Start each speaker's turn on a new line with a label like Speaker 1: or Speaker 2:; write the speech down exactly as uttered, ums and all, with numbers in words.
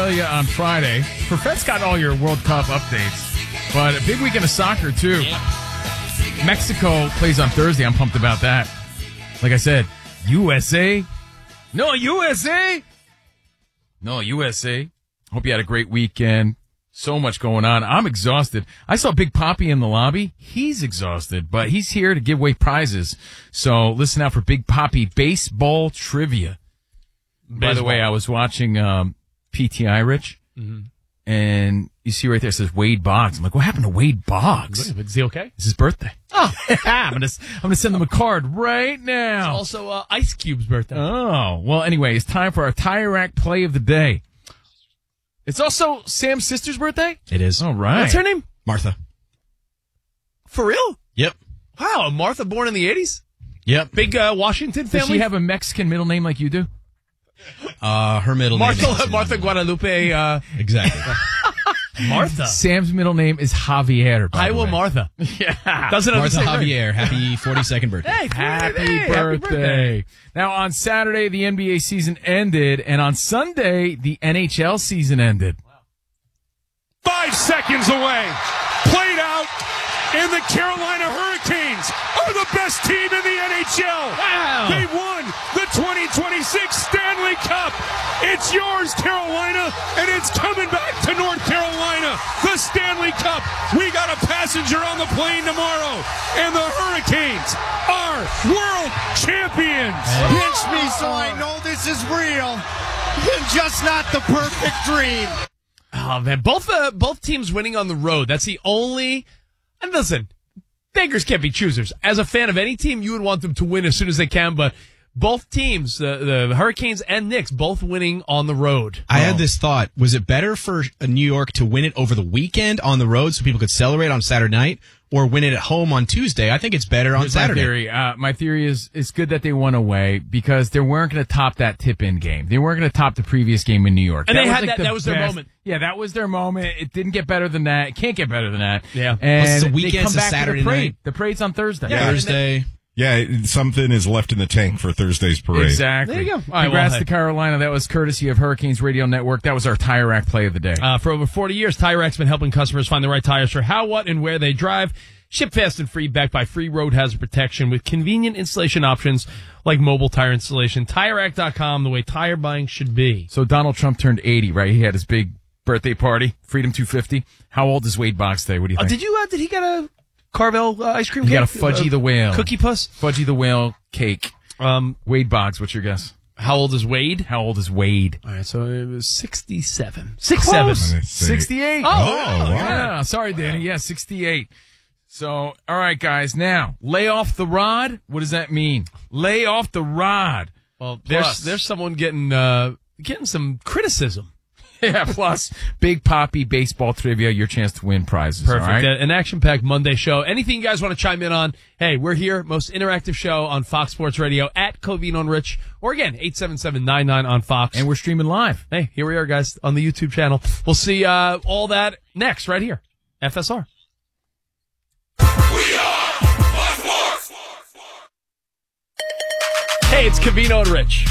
Speaker 1: tell you on Friday. Perfet's got all your World Cup updates, but a big weekend of soccer, too. Yeah. Mexico plays on Thursday. I'm pumped about that. Like I said, U S A. No, U S A. No, U S A. Hope you had a great weekend. So much going on. I'm exhausted. I saw Big Papi in the lobby. He's exhausted, but he's here to give away prizes. So listen out for Big Papi baseball trivia. Baseball. By the way, I was watching um, P T I, Rich, mm-hmm. and you see right there it says Wade Boggs. I'm like, what happened to Wade Boggs?
Speaker 2: Is he okay?
Speaker 1: It's his birthday.
Speaker 2: Oh,
Speaker 1: I'm gonna I'm gonna send them a card right now.
Speaker 2: It's also uh, Ice Cube's birthday.
Speaker 1: Oh, well, anyway, it's time for our Tire Rack play of the day. It's also Sam's sister's birthday?
Speaker 3: It is.
Speaker 1: All right.
Speaker 2: What's her name?
Speaker 3: Martha.
Speaker 2: For real?
Speaker 3: Yep.
Speaker 2: Wow, Martha born in the eighties?
Speaker 3: Yep.
Speaker 2: Big uh, Washington family?
Speaker 1: Does she have a Mexican middle name like you do?
Speaker 3: Uh, her middle
Speaker 2: Martha,
Speaker 3: name is...
Speaker 2: Martha Guadalupe. Uh,
Speaker 3: exactly.
Speaker 2: Martha.
Speaker 1: Sam's middle name is Javier, by
Speaker 2: Iowa
Speaker 1: the way.
Speaker 2: Martha.
Speaker 1: Yeah.
Speaker 2: Doesn't
Speaker 3: Martha
Speaker 2: understand.
Speaker 3: Javier. Happy forty-second birthday.
Speaker 2: Hey,
Speaker 1: Happy
Speaker 2: birthday.
Speaker 1: birthday.
Speaker 2: Happy birthday.
Speaker 1: Now, on Saturday, the N B A season ended, and on Sunday, the N H L season ended.
Speaker 4: Five seconds away. Played out, and the Carolina Hurricanes are the best team in the N H L.
Speaker 2: Wow.
Speaker 4: They won the twenty twenty-six Stanley Cup. It's yours, Carolina, and it's coming back to North Carolina. The Stanley Cup. We got a passenger on the plane tomorrow, and the Hurricanes are world champions.
Speaker 5: Pinch me so I know this is real, and just not the perfect dream.
Speaker 2: Oh, man. Both, uh, both teams winning on the road. That's the only... And listen, beggars can't be choosers. As a fan of any team, you would want them to win as soon as they can, but both teams, the, the Hurricanes and Knicks, both winning on the road.
Speaker 3: I
Speaker 2: oh.
Speaker 3: had this thought. Was it better for New York to win it over the weekend on the road so people could celebrate on Saturday night, or win it at home on Tuesday? I think it's better on
Speaker 1: Here's
Speaker 3: Saturday.
Speaker 1: My theory. Uh, my theory is it's good that they won away because they weren't going to top that tip-in game. They weren't going to top the previous game in New York.
Speaker 2: And
Speaker 1: that
Speaker 2: they
Speaker 1: was
Speaker 2: had
Speaker 1: like
Speaker 2: that.
Speaker 1: the
Speaker 2: That was their
Speaker 1: best.
Speaker 2: moment.
Speaker 1: Yeah, that was their moment. It didn't get better than that. It can't get better than that.
Speaker 2: Yeah.
Speaker 1: And
Speaker 3: Plus, the
Speaker 1: they
Speaker 3: weekend's
Speaker 1: come
Speaker 3: a
Speaker 1: back
Speaker 3: Saturday
Speaker 1: to the parade.
Speaker 3: night.
Speaker 1: The parade's on Thursday.
Speaker 6: Yeah.
Speaker 3: Thursday.
Speaker 6: Yeah, something is left in the tank for Thursday's parade.
Speaker 1: Exactly.
Speaker 2: There you go. All right,
Speaker 1: Congrats
Speaker 2: well, hey.
Speaker 1: to Carolina. That was courtesy of Hurricanes Radio Network. That was our Tire Rack play of the day.
Speaker 2: Uh, for over forty years, Tire Rack's been helping customers find the right tires for how, what, and where they drive. Ship fast and free, backed by free road hazard protection with convenient installation options like mobile tire installation. Tire Rack dot com, the way tire buying should be.
Speaker 1: So Donald Trump turned eighty, right? He had his big birthday party, Freedom two fifty. How old is Wade Boggs today? What do you
Speaker 2: Uh,
Speaker 1: think?
Speaker 2: did you? Uh, did he get a Carvel uh, ice cream
Speaker 1: He
Speaker 2: cake?
Speaker 1: got a Fudgy
Speaker 2: uh,
Speaker 1: the Whale.
Speaker 2: Cookie Puss?
Speaker 1: Fudgy the Whale cake.
Speaker 2: Um,
Speaker 1: Wade Boggs, what's your guess?
Speaker 2: how old is Wade?
Speaker 1: How old is Wade?
Speaker 2: All right, so it was sixty-seven. Six,
Speaker 1: Close.
Speaker 2: seven.
Speaker 1: sixty-eight.
Speaker 2: Oh,
Speaker 6: wow.
Speaker 1: Yeah. Sorry, Danny. Yeah, sixty-eight. So, all right, guys. Now, lay off the rod. What does that mean? Lay off the rod.
Speaker 2: Well,
Speaker 1: Plus.
Speaker 2: there's there's someone getting uh, getting some criticism.
Speaker 1: Yeah, plus Big Papi baseball trivia, your chance to win prizes.
Speaker 2: Perfect.
Speaker 1: All right?
Speaker 2: An action-packed Monday show. Anything you guys want to chime in on, hey, we're here. Most interactive show on Fox Sports Radio at Covino and Rich. Or again, eight seven seven nine nine on Fox.
Speaker 1: And we're streaming live.
Speaker 2: Hey, here we are, guys, on the YouTube channel. We'll see uh, all that next right here. F S R.
Speaker 4: We are Fox Sports.
Speaker 2: Hey, it's Covino and Rich.